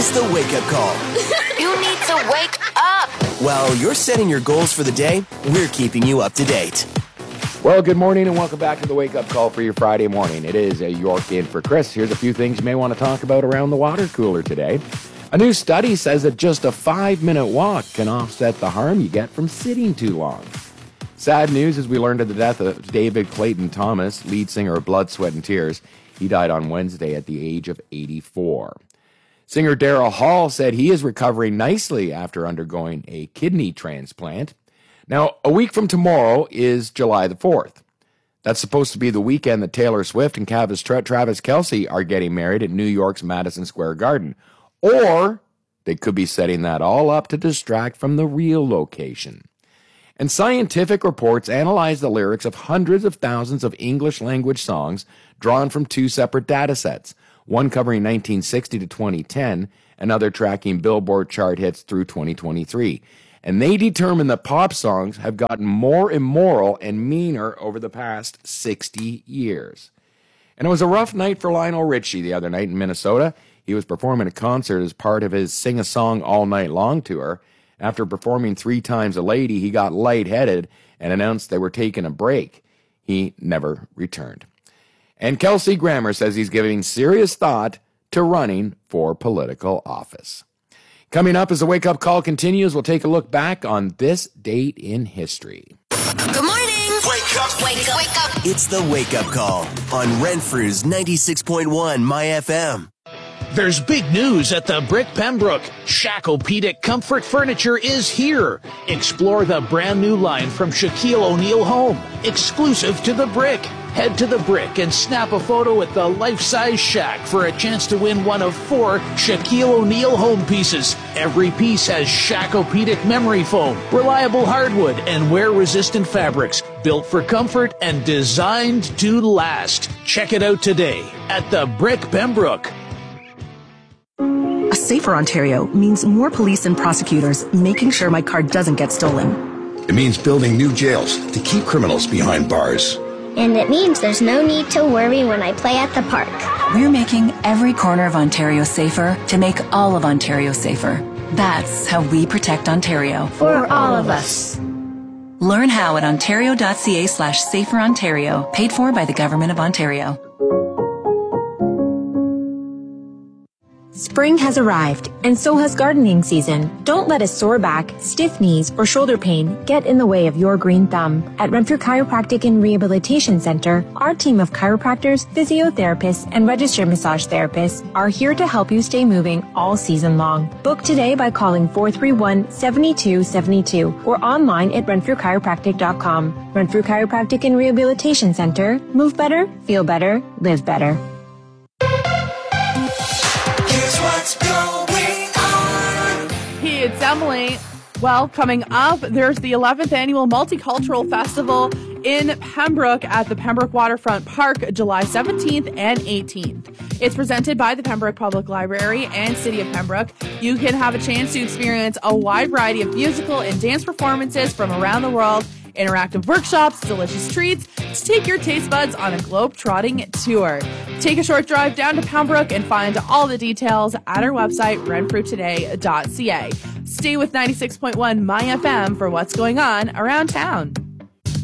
is the wake-up call. You need to wake up. While you're setting your goals for the day, we're keeping you up to date. Well, good morning and welcome back to the wake-up call for your Friday morning. It is a York in for Chris. Here's a few things you may want to talk about around the water cooler today. A new study says that just a 5-minute walk can offset the harm you get from sitting too long. Sad news as we learned of the death of David Clayton Thomas, lead singer of Blood, Sweat and Tears. He died on Wednesday at the age of 84. Singer Daryl Hall said he is recovering nicely after undergoing a kidney transplant. Now, a week from tomorrow is July the 4th. That's supposed to be the weekend that Taylor Swift and Travis Kelce are getting married at New York's Madison Square Garden. Or they could be setting that all up to distract from the real location. And scientific reports analyze the lyrics of hundreds of thousands of English language songs drawn from two separate data sets, one covering 1960 to 2010, another tracking Billboard chart hits through 2023. And they determine that pop songs have gotten more immoral and meaner over the past 60 years. And it was a rough night for Lionel Richie the other night in Minnesota. He was performing a concert as part of his Sing a Song All Night Long tour. After performing 3 times a lady, he got lightheaded and announced they were taking a break. He never returned. And Kelsey Grammer says he's giving serious thought to running for political office. Coming up as the wake-up call continues, we'll take a look back on this date in history. Good morning. Wake up. Wake up. Wake up. It's the wake-up call on Renfrew's 96.1 My FM. There's big news at the Brick Pembroke. Shacklopedic Comfort Furniture is here. Explore the brand new line from Shaquille O'Neal Home, exclusive to the Brick. Head to the Brick and snap a photo with the life-size shack for a chance to win one of 4 Shaquille O'Neal home pieces. Every piece has Shacklopedic memory foam, reliable hardwood, and wear-resistant fabrics, built for comfort and designed to last. Check it out today at the Brick Pembroke. A safer Ontario means more police and prosecutors making sure my car doesn't get stolen. It means building new jails to keep criminals behind bars. And it means there's no need to worry when I play at the park. We're making every corner of Ontario safer to make all of Ontario safer. That's how we protect Ontario. For all of us. Learn how at ontario.ca/saferontario, paid for by the Government of Ontario. Spring has arrived, and so has gardening season. Don't let a sore back, stiff knees, or shoulder pain get in the way of your green thumb. At Renfrew Chiropractic and Rehabilitation Center, our team of chiropractors, physiotherapists, and registered massage therapists are here to help you stay moving all season long. Book today by calling 431-7272 or online at renfrewchiropractic.com. Renfrew Chiropractic and Rehabilitation Center. Move better, feel better, live better. Hey, it's Emily. Well, coming up, there's the 11th Annual Multicultural Festival in Pembroke at the Pembroke Waterfront Park, July 17th and 18th. It's presented by the Pembroke Public Library and City of Pembroke. You can have a chance to experience a wide variety of musical and dance performances from around the world, interactive workshops, delicious treats, to take your taste buds on a globe-trotting tour. Take a short drive down to Pembroke and find all the details at our website, renfrewtoday.ca. Stay with 96.1 My FM for what's going on around town.